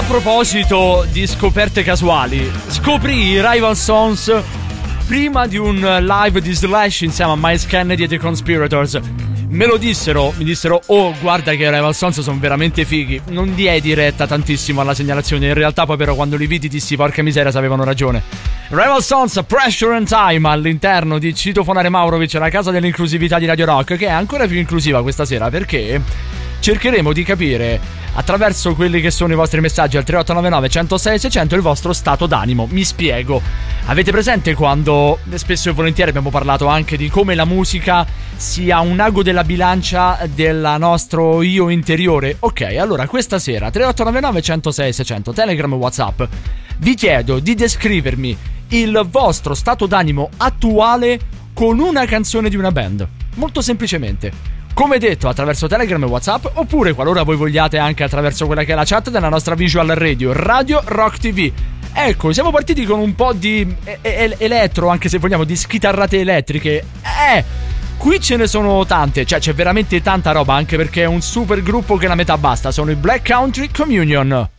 proposito di scoperte casuali, scoprì i Rival Sons prima di un live di Slash insieme a Miles Kennedy e The Conspirators. Me lo dissero, mi dissero: oh, guarda che i Rival Sons sono veramente fighi. Non diedi retta tantissimo alla segnalazione. In realtà poi però quando li vidi dissi: porca miseria, se avevano ragione. Rival Sons, Pressure and Time, all'interno di Citofonare Maurovic, la casa dell'inclusività di Radio Rock, che è ancora più inclusiva questa sera, perché cercheremo di capire, attraverso quelli che sono i vostri messaggi al 3899 106 600, il vostro stato d'animo. Mi spiego. Avete presente quando spesso e volentieri abbiamo parlato anche di come la musica sia un ago della bilancia del nostro io interiore? Ok, allora questa sera 3899 106 600, Telegram e WhatsApp, vi chiedo di descrivermi il vostro stato d'animo attuale con una canzone di una band. Molto semplicemente, come detto, attraverso Telegram e WhatsApp, oppure qualora voi vogliate anche attraverso quella che è la chat della nostra visual radio, Radio Rock TV. Ecco, siamo partiti con un po' di elettro, anche se vogliamo, di schitarrate elettriche. Qui ce ne sono tante, cioè c'è veramente tanta roba, anche perché è un super gruppo che la metà basta. Sono i Black Country Communion.